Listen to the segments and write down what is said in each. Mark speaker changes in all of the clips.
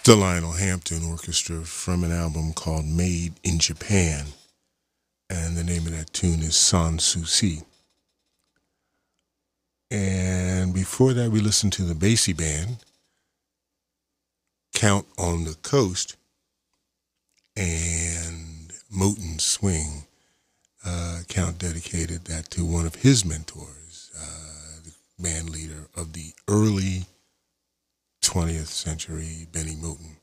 Speaker 1: The Lionel Hampton Orchestra from an album called Made in Japan. And the name of that tune is San Souci. And before that, we listened to the Basie Band, Count on the Coast, and Moten Swing. Count dedicated that to one of his mentors, the band leader of the early 20th century, Benny Moten.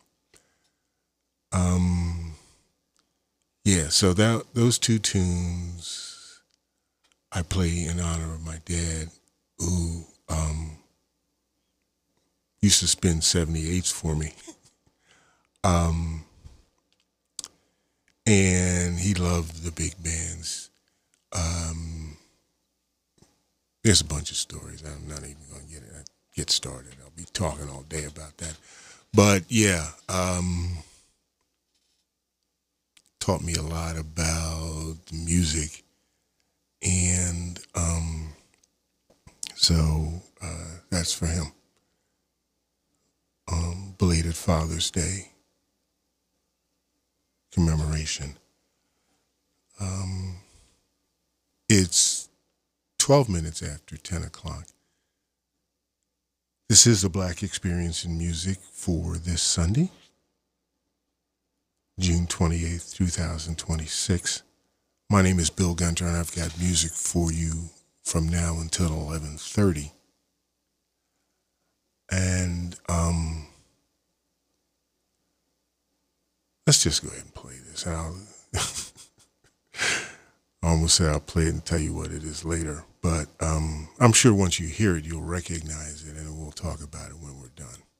Speaker 1: Um, yeah, so those two tunes I play in honor of my dad, who used to spin 78s for me. Um, and he loved the big bands. Um, there's a bunch of stories. I'm not even going to get started. I'll be talking all day about that. But yeah, taught me a lot about music, and so that's for him. Belated Father's Day commemoration. Um, it's 12 minutes after 10 o'clock. This is a Black Experience in Music for this Sunday, June 28th, 2026. My name is Bill Gunter, and I've got music for you from now until 11:30. And let's just go ahead and play this. I almost said I'll play it and tell you what it is later, but I'm sure once you hear it, you'll recognize it, and we'll talk about it when we're done.